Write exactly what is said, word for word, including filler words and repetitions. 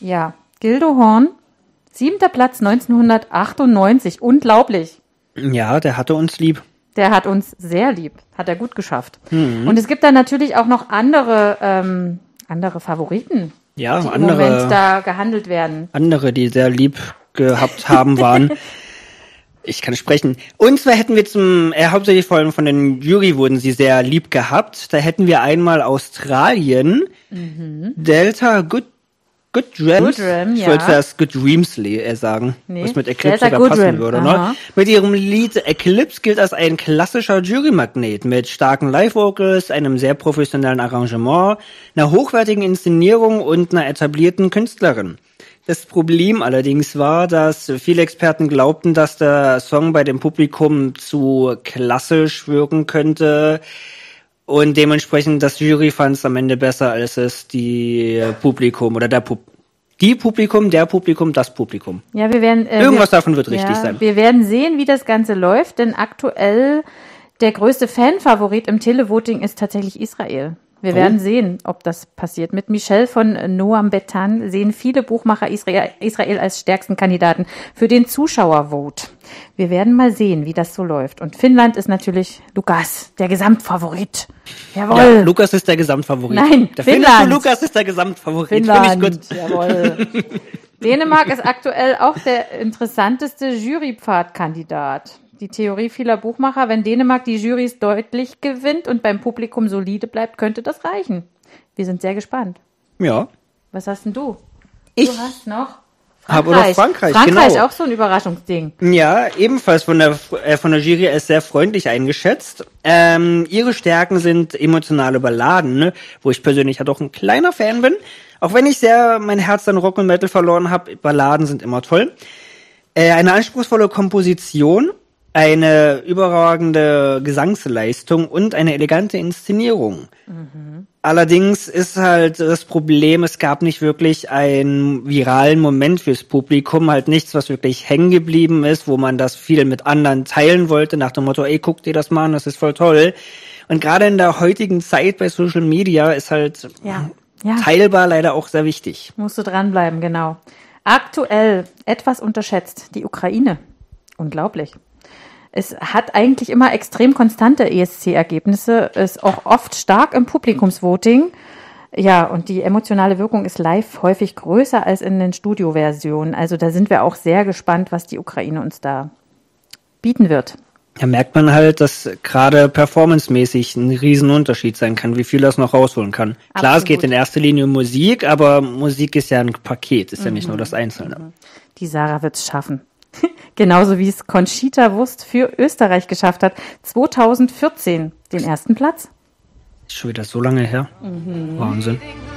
Ja, Gildo Horn, siebter Platz neunzehnhundertachtundneunzig. Unglaublich. Ja, der hatte uns lieb. Der hat uns sehr lieb. Hat er gut geschafft. Mhm. Und es gibt dann natürlich auch noch andere, ähm, andere Favoriten, ja, die andere, im Moment da gehandelt werden. Andere, die sehr lieb gehabt haben, waren... Ich kann sprechen. Und zwar hätten wir zum, äh, hauptsächlich vor allem von den Jury wurden sie sehr lieb gehabt. Da hätten wir einmal Australien, mhm. Delta Good, Good Dreams. Goodrem, ich ja. wollte das Good Dreams äh, sagen, nee. was mit Eclipse Delta sogar passen Goodrem. würde. Ne? Mit ihrem Lied Eclipse gilt als ein klassischer Jury-Magnet mit starken Live-Vocals, einem sehr professionellen Arrangement, einer hochwertigen Inszenierung und einer etablierten Künstlerin. Das Problem allerdings war, dass viele Experten glaubten, dass der Song bei dem Publikum zu klassisch wirken könnte und dementsprechend das Jury fand es am Ende besser, als es die Publikum oder der Pub- die Publikum, der Publikum, das Publikum. Ja, wir werden äh, irgendwas wir, davon wird richtig ja, sein. Wir werden sehen, wie das Ganze läuft, denn aktuell der größte Fanfavorit im Televoting ist tatsächlich Israel. Wir oh. werden sehen, ob das passiert. Mit Michelle von Noam Betan sehen viele Buchmacher Israel, Israel als stärksten Kandidaten für den Zuschauervote. Wir werden mal sehen, wie das so läuft. Und Finnland ist natürlich Lukas, der Gesamtfavorit. Jawohl. Ja, Lukas ist der Gesamtfavorit. Nein, der Finnland. Lukas ist der Gesamtfavorit. Finnland, finde ich gut. Jawohl. Dänemark ist aktuell auch der interessanteste Jurypfadkandidat. Die Theorie vieler Buchmacher, wenn Dänemark die Jurys deutlich gewinnt und beim Publikum solide bleibt, könnte das reichen. Wir sind sehr gespannt. Ja. Was hast denn du? Ich du hast noch Frankreich. Habe oder Frankreich, Frankreich genau. auch so ein Überraschungsding. Ja, ebenfalls von der äh, von der Jury als sehr freundlich eingeschätzt. Ähm, ihre Stärken sind emotionale Balladen, ne? Wo ich persönlich halt auch ein kleiner Fan bin. Auch wenn ich sehr mein Herz an Rock und Metal verloren habe, Balladen sind immer toll. Äh, eine anspruchsvolle Komposition, eine überragende Gesangsleistung und eine elegante Inszenierung. Mhm. Allerdings ist halt das Problem, es gab nicht wirklich einen viralen Moment fürs Publikum, halt nichts, was wirklich hängen geblieben ist, wo man das viel mit anderen teilen wollte, nach dem Motto, ey, guck dir das mal an, das ist voll toll. Und gerade in der heutigen Zeit bei Social Media ist halt ja. Ja. teilbar leider auch sehr wichtig. Musst du dranbleiben, genau. Aktuell etwas unterschätzt, die Ukraine. Unglaublich. Es hat eigentlich immer extrem konstante E S C-Ergebnisse, ist auch oft stark im Publikumsvoting. Ja, und die emotionale Wirkung ist live häufig größer als in den Studioversionen. Also da sind wir auch sehr gespannt, was die Ukraine uns da bieten wird. Da merkt man halt, dass gerade performancemäßig ein Riesenunterschied sein kann, wie viel das noch rausholen kann. Absolut. Klar, es geht in erster Linie um Musik, aber Musik ist ja ein Paket, ist mhm. ja nicht nur das Einzelne. Die Sarah wird's schaffen. Genauso wie es Conchita Wurst für Österreich geschafft hat. zweitausendvierzehn den ersten Platz. Ist schon wieder so lange her. Mhm. Wahnsinn.